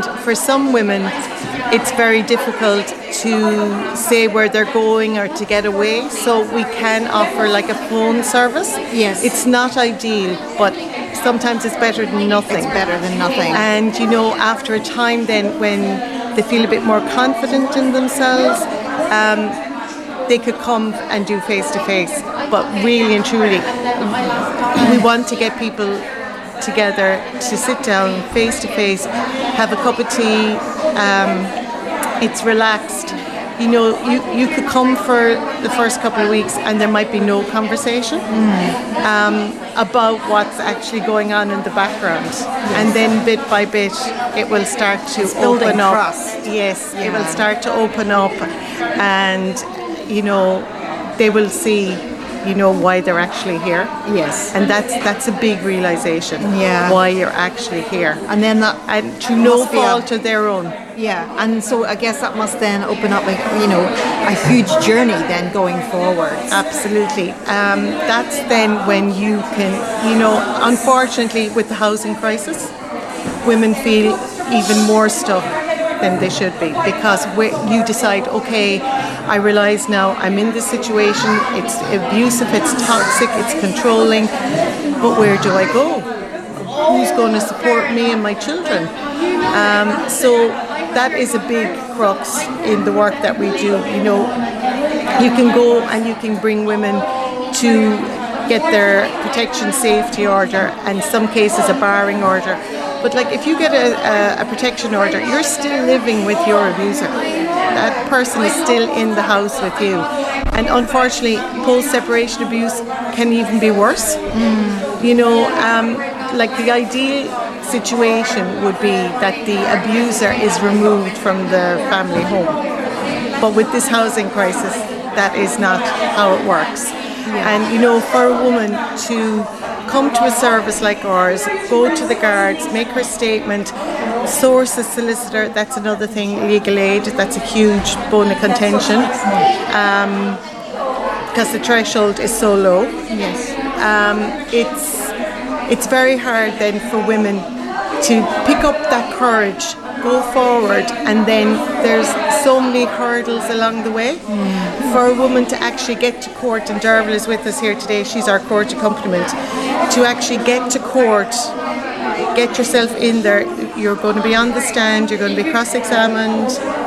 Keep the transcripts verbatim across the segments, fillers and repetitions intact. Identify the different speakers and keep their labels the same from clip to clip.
Speaker 1: And for some women, it's very difficult to say where they're going or to get away. So we can offer like a phone service.
Speaker 2: Yes.
Speaker 1: It's not ideal, but sometimes it's better than nothing.
Speaker 2: It's better than nothing.
Speaker 1: And, you know, after a time then when they feel a bit more confident in themselves, um, they could come and do face-to-face. But really and truly, we want to get people together to sit down face-to-face, have a cup of tea. Um, it's relaxed. You know, you, you could come for the first couple of weeks and there might be no conversation mm. um, about what's actually going on in the background. Yes. And then bit by bit, it will start to
Speaker 2: it's
Speaker 1: open up.
Speaker 2: Trust.
Speaker 1: Yes,
Speaker 2: yeah.
Speaker 1: It will start to open up and, you know, they will see, you know, why they're actually here.
Speaker 2: Yes.
Speaker 1: And that's that's a big realization.
Speaker 2: Yeah.
Speaker 1: Why you're actually here.
Speaker 2: And then that
Speaker 1: and to no fault of their own.
Speaker 2: Yeah. And so I guess that must then open up, like, you know, a huge journey then going forward.
Speaker 1: Absolutely. Um, that's then when you can, you know, unfortunately with the housing crisis, women feel even more stuck than they should be, because you decide, okay, I realize now I'm in this situation, it's abusive, it's toxic, it's controlling, but where do I go? Who's going to support me and my children? Um, so that is a big crux in the work that we do. You know, you can go and you can bring women to get their protection safety order, and in some cases a barring order. But like if you get a, a, a protection order, you're still living with your abuser. That person is still in the house with you. And unfortunately, post-separation abuse can even be worse. Mm. You know, um, like the ideal situation would be that the abuser is removed from the family home. But with this housing crisis, that is not how it works. Yeah. And, you know, for a woman to come to a service like ours, go to the guards, make her statement, source a solicitor, that's another thing, legal aid, that's a huge bone of contention, um, because the threshold is so low.
Speaker 2: Yes.
Speaker 1: Um, it's, it's very hard then for women to pick up that courage, go forward, and then there's so many hurdles along the way. Mm. For a woman to actually get to court, and Derval is with us here today, she's our court accompaniment, to actually get to court, get yourself in there, you're going to be on the stand, you're going to be cross-examined.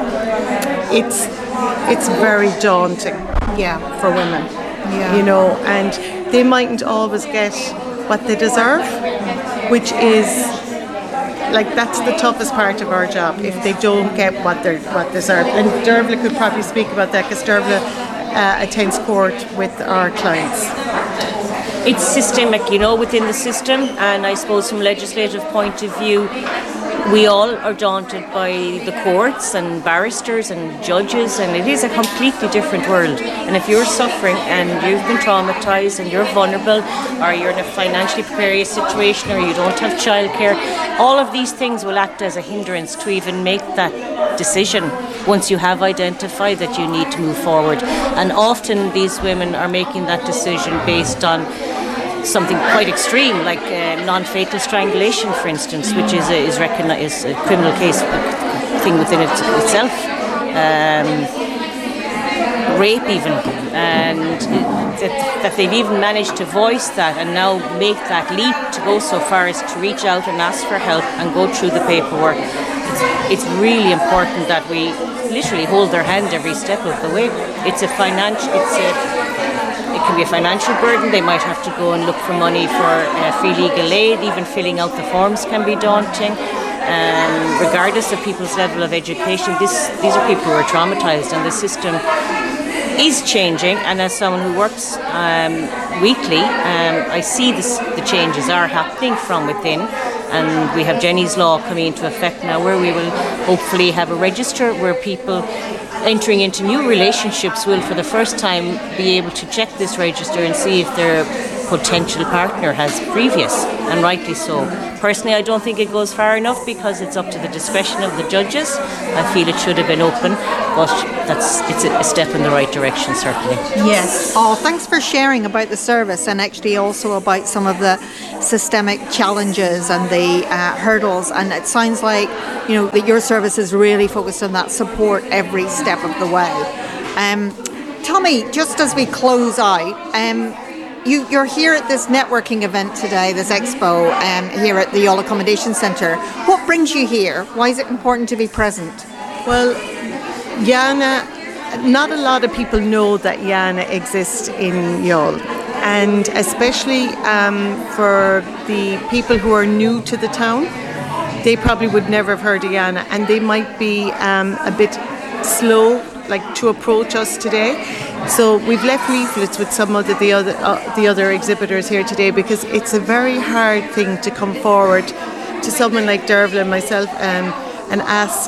Speaker 1: It's it's very daunting, yeah, for women, yeah. You know, and they mightn't always get what they deserve, which is like that's the toughest part of our job, if they don't get what they what they deserve. And Derval could probably speak about that, because Derval uh, attends court with our clients.
Speaker 3: It's systemic, you know, within the system, and I suppose from a legislative point of view, we all are daunted by the courts and barristers and judges, and it is a completely different world. And if you're suffering and you've been traumatised and you're vulnerable, or you're in a financially precarious situation, or you don't have childcare, all of these things will act as a hindrance to even make that decision once you have identified that you need to move forward. And often these women are making that decision based on something quite extreme, like uh, non-fatal strangulation, for instance, which is a, is recognised a criminal case thing within it, itself. Um, rape even, and that, that they've even managed to voice that and now make that leap to go so far as to reach out and ask for help and go through the paperwork. It's, it's really important that we literally hold their hand every step of the way. It's a financial, it's a It can be a financial burden. They might have to go and look for money for uh, free legal aid. Even filling out the forms can be daunting. Um, regardless of people's level of education, this, these are people who are traumatised, and the system is changing. And as someone who works um, weekly, um, I see this, the changes are happening from within. And we have Jenny's Law coming into effect now, where we will hopefully have a register where people entering into new relationships will for the first time be able to check this register and see if they're potential partner has previous, and rightly so. Personally, I don't think it goes far enough because it's up to the discretion of the judges. I feel it should have been open, but that's it's a step in the right direction, certainly.
Speaker 2: Yes. Oh, thanks for sharing about the service and actually also about some of the systemic challenges and the uh, hurdles. And it sounds like, you know, that your service is really focused on that support every step of the way. Um, tell me, just as we close out, um, You, you're here at this networking event today, this expo um, here at the Youghal Accommodation Centre. What brings you here? Why is it important to be present?
Speaker 1: Well, Yana, not a lot of people know that Yana exists in Youghal, and especially um, for the people who are new to the town, they probably would never have heard of Yana, and they might be um, a bit slow, like to approach us today. So we've left leaflets with some of the, the other uh, the other exhibitors here today, because it's a very hard thing to come forward to someone like Dervla and myself um, and ask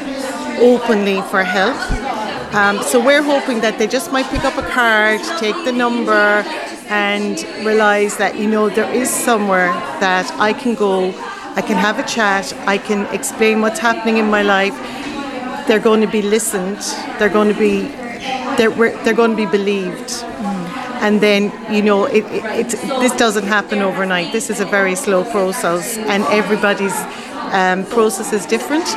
Speaker 1: openly for help. Um, so we're hoping that they just might pick up a card, take the number, and realise that, you know, there is somewhere that I can go, I can have a chat, I can explain what's happening in my life. They're going to be listened. They're going to be they're they're going to be believed. Mm. And then, you know, it, it it's, this doesn't happen overnight. This is a very slow process, and everybody's um, process is different.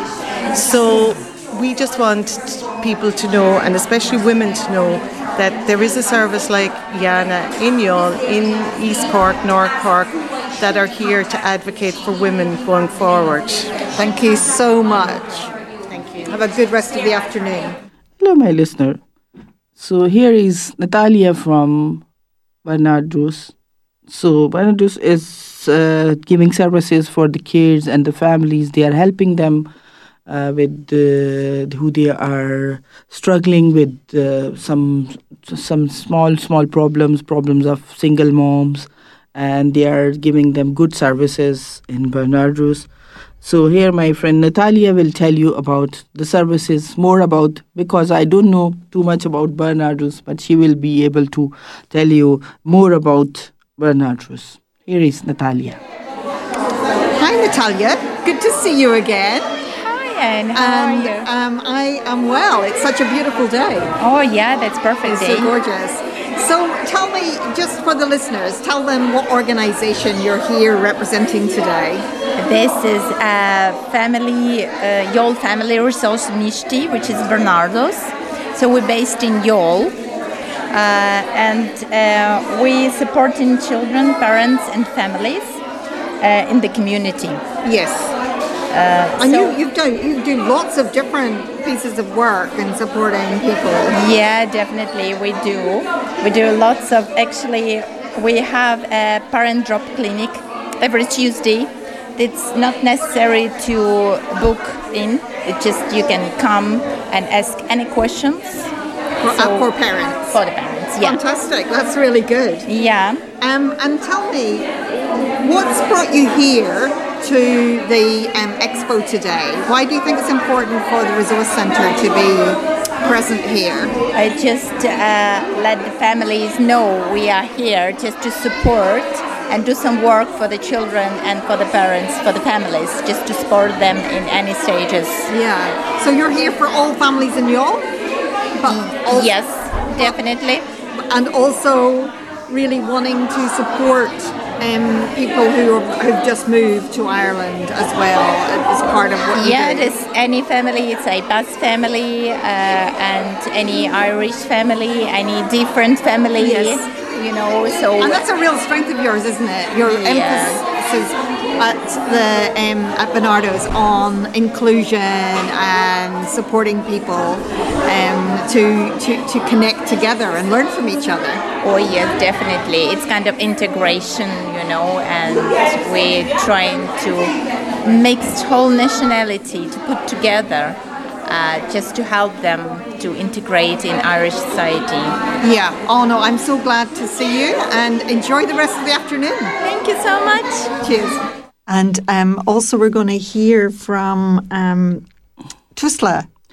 Speaker 1: So we just want people to know, and especially women to know, that there is a service like Yana in Youghal, in East Cork, North Cork, that are here to advocate for women going forward.
Speaker 2: Thank you so much. Have a good rest of the afternoon.
Speaker 4: Hello, my listener. So here is Natalia from Barnardos. So Barnardos is uh, giving services for the kids and the families. They are helping them uh, with uh, who they are struggling with uh, some some small small problems, problems of single moms, and they are giving them good services in Barnardos. So here my friend Natalia will tell you about the services, more about, because I don't know too much about Barnardos, but she will be able to tell you more about Barnardos. Here is Natalia.
Speaker 2: Hi Natalia, good to see you again.
Speaker 5: Hi Anne, how
Speaker 2: and,
Speaker 5: are you?
Speaker 2: Um, I am well. It's such a beautiful day.
Speaker 5: Oh yeah, that's perfect
Speaker 2: It's
Speaker 5: day.
Speaker 2: so gorgeous. So tell me, just for the listeners, tell them what organisation you're here representing today.
Speaker 5: This is a family, uh, Youghal Family Resource Initiative, which is Barnardos. So we're based in Youghal, uh, and uh, we supporting children, parents, and families uh, in the community.
Speaker 2: Yes.
Speaker 5: Uh,
Speaker 2: and
Speaker 5: so,
Speaker 2: you, you've done, you do lots of different pieces of work in supporting people.
Speaker 5: Yeah, definitely we do. We do lots of, actually, we have a parent drop clinic every Tuesday. It's not necessary to book in. It's just you can come and ask any questions.
Speaker 2: For,
Speaker 5: so,
Speaker 2: uh, for parents?
Speaker 5: For the parents, yeah.
Speaker 2: Fantastic, that's really good.
Speaker 5: Yeah.
Speaker 2: Um, and tell me, what's brought you here to the um, expo today? Why do you think it's important for the Resource Centre to be present here?
Speaker 5: I just uh, let the families know we are here just to support and do some work for the children and for the parents, for the families, just to support them in any stages.
Speaker 2: Yeah. So you're here for all families in Youghal? But also,
Speaker 5: yes, definitely.
Speaker 2: And also really wanting to support um, people who are, who've just moved to Ireland as well as part of what you
Speaker 5: yeah,
Speaker 2: do.
Speaker 5: Yeah, there's any family, it's a Basque family uh, and any Irish family, any different family.
Speaker 2: Yes.
Speaker 5: You know, so
Speaker 2: and that's a real strength of yours, isn't it? Your
Speaker 5: yeah.
Speaker 2: emphasis at the um, at Barnardos on inclusion and supporting people um, to, to to connect together and learn from each other.
Speaker 5: Oh yes, definitely. It's kind of integration, you know, and we're trying to mix whole nationality to put together. Uh, just to help them to integrate in Irish society.
Speaker 2: Yeah. Oh no, I'm so glad to see you, and enjoy the rest of the afternoon.
Speaker 5: Thank you so much.
Speaker 2: Cheers. And um, also we're going to hear from um, Tusla.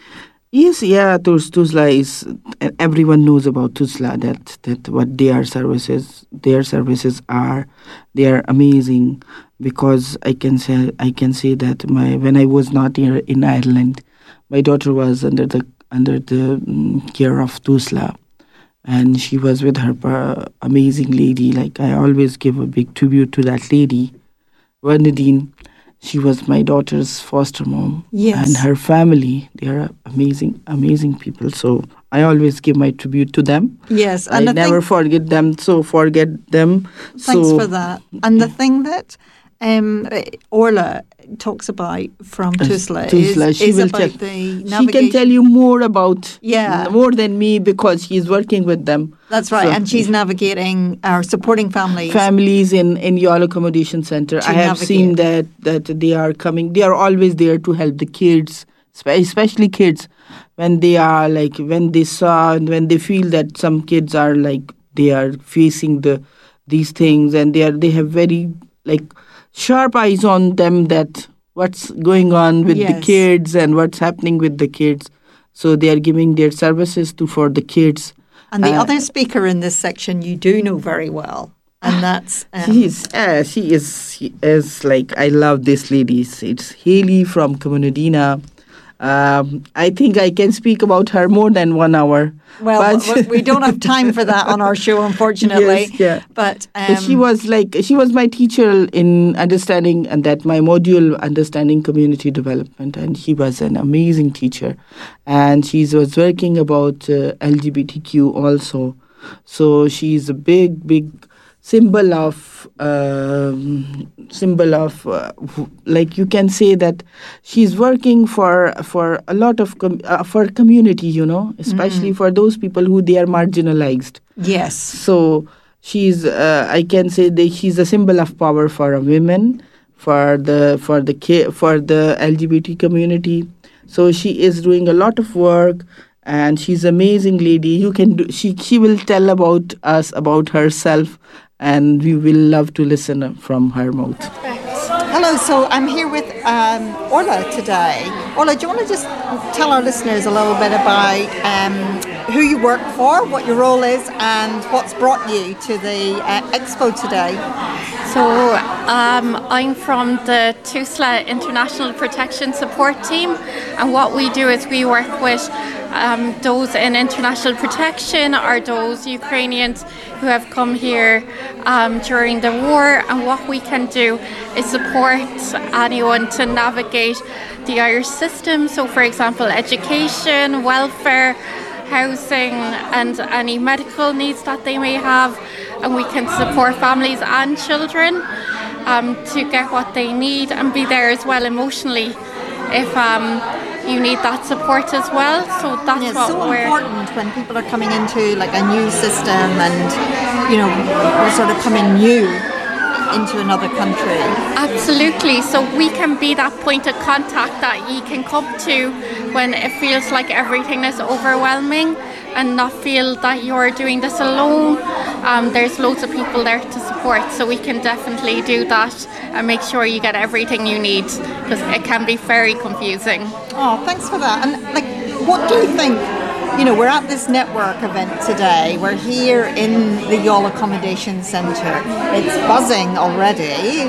Speaker 4: Yes, yeah, Tus- Tuzla is, everyone knows about Tuzla, that, that what their services, their services are, they are amazing, because I can say, I can say that my, when I was not here in Ireland, my daughter was under the, under the mm, care of Tuzla, and she was with her uh, amazing lady. Like, I always give a big tribute to that lady, Bernadine. She was my daughter's foster mom.
Speaker 2: Yes.
Speaker 4: And her family, they are amazing, amazing people. So I always give my tribute to them.
Speaker 2: Yes.
Speaker 4: I
Speaker 2: And the
Speaker 4: never
Speaker 2: thing,
Speaker 4: forget them, so forget them.
Speaker 2: thanks
Speaker 4: so,
Speaker 2: for that. And the thing that um, Orla talks about from Tuzla,
Speaker 4: Tuzla,
Speaker 2: is,
Speaker 4: she
Speaker 2: is
Speaker 4: will
Speaker 2: about
Speaker 4: tell,
Speaker 2: the
Speaker 4: she
Speaker 2: navigation.
Speaker 4: can tell you more about,
Speaker 2: Yeah.
Speaker 4: more than me, because she's working with them.
Speaker 2: That's right.
Speaker 4: So,
Speaker 2: and she's navigating or supporting families.
Speaker 4: families in in Yall Accommodation Center.
Speaker 2: To
Speaker 4: I have
Speaker 2: navigate.
Speaker 4: seen that that they are coming. They are always there to help the kids, spe- especially kids, when they are like, when they saw, when they feel that some kids are like, they are facing the these things, and they are they have very like sharp eyes on them, that what's going on with the
Speaker 2: Yes.
Speaker 4: kids and what's happening with the kids. So they are giving their services to for the kids.
Speaker 2: And the
Speaker 4: Uh,
Speaker 2: other speaker in this section you do know very well, and that's um,
Speaker 4: She is, uh, she is, she is like, I love this lady. It's, it's Haley from Comunidina. Um, I think I can speak about her more than one hour.
Speaker 2: well,
Speaker 4: but,
Speaker 2: w- we don't have time for that on our show, unfortunately.
Speaker 4: Yes, yeah.
Speaker 2: But, um,
Speaker 4: But she was like, she was my teacher in understanding, and that my module, understanding community development, and she was an amazing teacher, and she was working about uh, L G B T Q also. So she's a big, big symbol of um, symbol of uh, w- like, you can say that she's working for for a lot of com- uh, for community, you know, especially for those people who they are marginalized.
Speaker 2: yes.
Speaker 4: So she's uh, I can say that she's a symbol of power for a women, for the for the ki- for the L G B T community. So she is doing a lot of work, and she's an amazing lady. You can do, she she will tell about us, about herself, and we will love to listen from her mouth.
Speaker 2: Hello, so I'm here with um, Orla today. Orla, do you want to just tell our listeners a little bit about um, who you work for, what your role is, and what's brought you to the uh, expo today?
Speaker 6: So um, I'm from the Tuzla International Protection Support Team, and what we do is we work with um, those in international protection or those Ukrainians who have come here um, during the war, and what we can do is support anyone to navigate the Irish system. So for example, education, welfare, housing and any medical needs that they may have, and we can support families and children um, to get what they need and be there as well emotionally if um, you need that support as well. So that's
Speaker 2: Yeah, it's
Speaker 6: what
Speaker 2: so
Speaker 6: we're...
Speaker 2: important when people are coming into like a new system, and you know, we're sort of coming new into another country.
Speaker 6: Absolutely. So we can be that point of contact that you can come to when it feels like everything is overwhelming, and not feel that you're doing this alone. Um, there's loads of people there to support, so we can definitely do that and make sure you get everything you need, because it can be very confusing.
Speaker 2: Oh, thanks for that. And like, what do you think? You know, we're at this network event today. We're here in the Yall Accommodation Centre. It's buzzing already.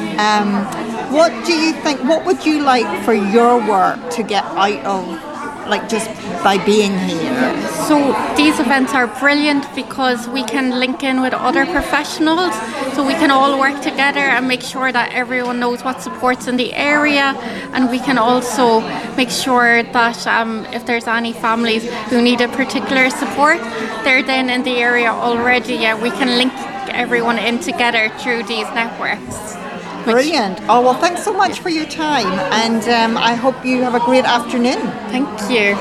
Speaker 2: Um, what do you think? What would you like for your work to get out of, like, just by being here?
Speaker 6: So these events are brilliant because we can link in with other professionals, so we can all work together and make sure that everyone knows what support's in the area, and we can also make sure that um, if there's any families who need a particular support, they're then in the area already. Yeah, we can link everyone in together through these networks.
Speaker 2: Brilliant. Oh, well, thanks so much for your time, and um, I hope you have a great afternoon.
Speaker 6: Thank you.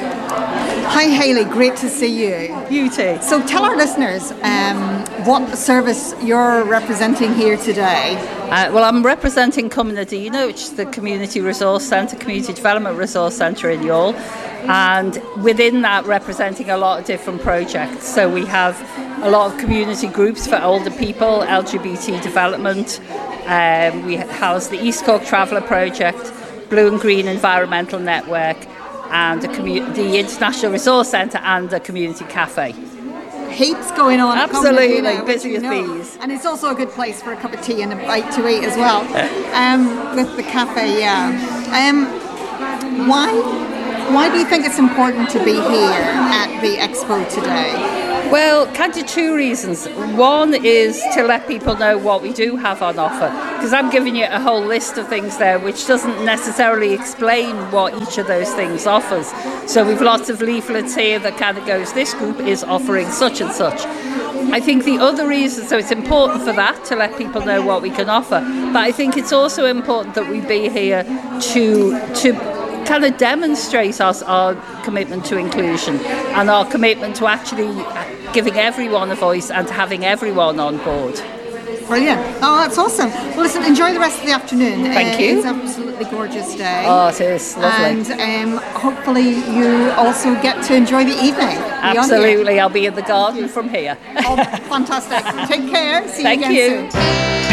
Speaker 2: Hi, Hayley. Great to see you.
Speaker 7: You too.
Speaker 2: So tell our listeners um, what service you're representing here today.
Speaker 7: Uh, well, I'm representing Comunidina, which is the Community Resource Centre, Community Development Resource Centre in Yall, and within that representing a lot of different projects. So we have a lot of community groups for older people, L G B T development. Um, we house the East Cork Traveller Project, Blue and Green Environmental Network, and a commu- the International Resource Centre and a community cafe.
Speaker 2: Heaps going on.
Speaker 7: Absolutely,
Speaker 2: at Comedy,
Speaker 7: busy
Speaker 2: you
Speaker 7: as
Speaker 2: know.
Speaker 7: bees.
Speaker 2: And it's also a good place for a cup of tea and a bite to eat as well. Um, with the cafe, yeah. Um, why? Why do you think it's important to be here at the expo today?
Speaker 7: Well, kind of two reasons. One is to let people know what we do have on offer, because I'm giving you a whole list of things there which doesn't necessarily explain what each of those things offers. So we've lots of leaflets here that kind of goes, this group is offering such and such. I think the other reason, so it's important for that, to let people know what we can offer, but I think it's also important that we be here to to kind of demonstrate our, our commitment to inclusion and our commitment to actually giving everyone a voice and having everyone on board.
Speaker 2: Brilliant. Oh, that's awesome. Well, listen, enjoy the rest of the afternoon.
Speaker 7: Thank
Speaker 2: uh,
Speaker 7: you.
Speaker 2: It's an absolutely gorgeous day.
Speaker 7: Oh, it is. Lovely.
Speaker 2: And um, hopefully you also get to enjoy the evening.
Speaker 7: Absolutely. I'll be in the garden from here.
Speaker 2: Oh, fantastic. Take care. See
Speaker 7: Thank
Speaker 2: you again
Speaker 7: you.
Speaker 2: soon.